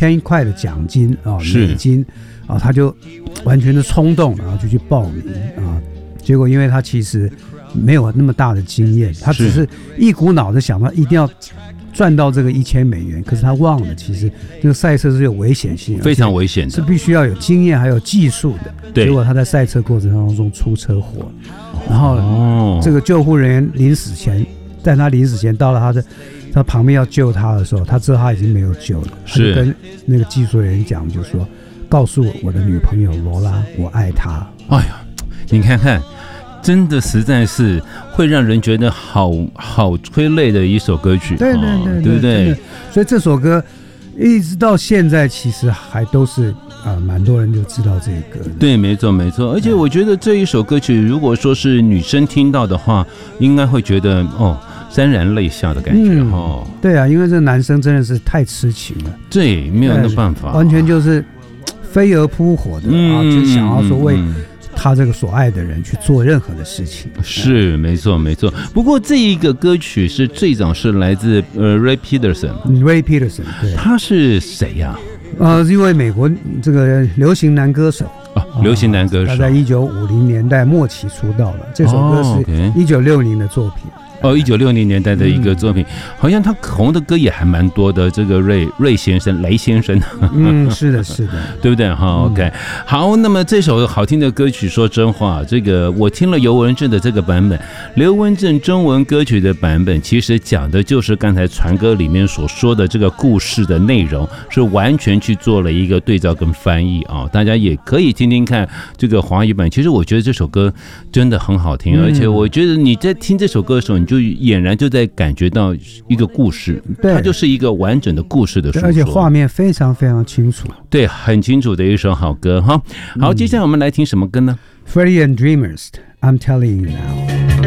$1000的奖金美金他就完全的冲动，然后就去报名结果因为他其实没有那么大的经验，他只是一股脑的想到一定要赚到这个$1000，可是他忘了其实这个赛车是有危险性， 非常危险的， 是必须要有经验还有技术的。 对， 结果他在赛车过程当中出车祸，然后这个救护人员在他临死前到了他旁边要救他的时候，他知道他已经没有救了，他就跟那个技术人员讲，就说告诉我的女朋友罗拉我爱她。 哎呀，你看看真的实在是会让人觉得好催泪的一首歌曲， 对不对？所以这首歌一直到现在其实还都是蛮多人就知道这个歌的。 对，没错。而且我觉得这一首歌曲如果说是女生听到的话，应该会觉得潸然泪下的感觉对啊，因为这个男生真的是太痴情了， 对，没有那办法， 完全就是飞蛾扑火的就想要说为他这个所爱的人去做任何的事情。 是没错。不过这一个歌曲是最早是来自Ray Peterson， 对， 他是谁呀？ 因为美国这个流行男歌手流行男歌手， 他在1950年代末期出道了，这首歌是1960的作品。 1960年代的一个作品，好像他红的歌也还蛮多的。这个瑞先生、雷先生， 是的， 对不对？OK， 好，那么这首好听的歌曲，说真话，这个我听了刘文正的这个版本，刘文正中文歌曲的版本，其实讲的就是刚才传歌里面所说的这个故事的内容，是完全去做了一个对照跟翻译大家也可以听听看这个华语版。其实我觉得这首歌真的很好听，而且我觉得你在听这首歌的时候，你就俨然就在感觉到一个故事，它就是一个完整的故事的诉说， 而且画面非常非常清楚， 对，很清楚的一首好歌哈。好，接下来我们来听什么歌呢？ Freddie and Dreamers, I'm telling you now。